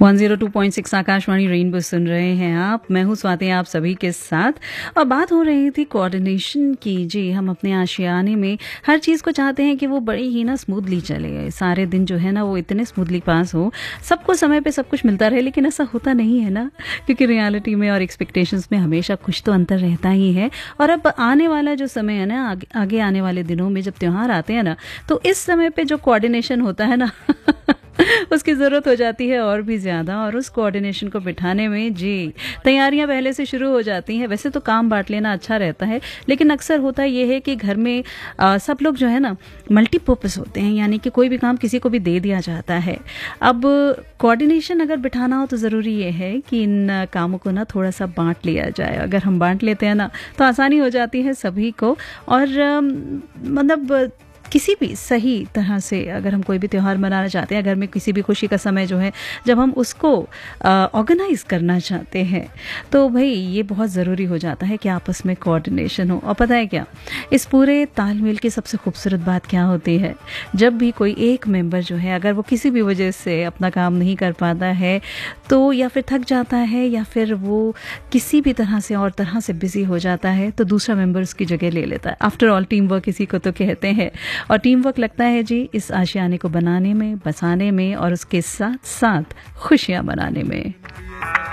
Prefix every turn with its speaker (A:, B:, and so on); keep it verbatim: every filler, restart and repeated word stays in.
A: One zero two point six Akashvani rainbow सुन रहे हैं आप। मैं हूँ स्वाति, आप सभी के साथ। और बात हो रही थी कोऑर्डिनेशन की। जी, हम अपने आशियाने में हर चीज़ को चाहते हैं कि वो बड़ी ही ना स्मूथली चले, सारे दिन जो है ना वो इतने स्मूथली पास हो, सबको समय पे सब कुछ मिलता रहे। लेकिन ऐसा होता नहीं है ना, क्योंकि रियलिटी में और एक्सपेक्टेशंस में हमेशा कुछ तो अंतर रहता ही है। और अब आने वाला जो समय है ना, आगे, आगे आने वाले दिनों में जब त्यौहार आते हैं ना, तो इस समय पे जो कोऑर्डिनेशन होता है ना उसकी ज़रूरत हो जाती है और भी ज़्यादा। और उस कोऑर्डिनेशन को बिठाने में जी तैयारियां पहले से शुरू हो जाती हैं। वैसे तो काम बांट लेना अच्छा रहता है, लेकिन अक्सर होता ये है कि घर में आ, सब लोग जो है ना मल्टीपर्पस होते हैं, यानी कि कोई भी काम किसी को भी दे दिया जाता है। अब कोऑर्डिनेशन अगर बिठाना हो तो ज़रूरी ये है कि इन कामों को ना थोड़ा सा बांट लिया जाए। अगर हम बांट लेते हैं ना तो आसानी हो जाती है सभी को। और मतलब किसी भी सही तरह से अगर हम कोई भी त्यौहार मनाना चाहते हैं, घर में किसी भी खुशी का समय जो है जब हम उसको ऑर्गेनाइज करना चाहते हैं, तो भाई ये बहुत ज़रूरी हो जाता है कि आपस में कोऑर्डिनेशन हो। और पता है क्या, इस पूरे तालमेल की सबसे खूबसूरत बात क्या होती है, जब भी कोई एक मेंबर जो है अगर वो किसी भी वजह से अपना काम नहीं कर पाता है, तो या फिर थक जाता है या फिर वो किसी भी तरह से और तरह से बिजी हो जाता है, तो दूसरा मेंबर उसकी जगह ले लेता है। आफ्टर ऑल टीम वर्क इसी को तो कहते हैं। और टीम वर्क लगता है जी इस आशियाने को बनाने में, बसाने में और उसके साथ साथ खुशियां मनाने में।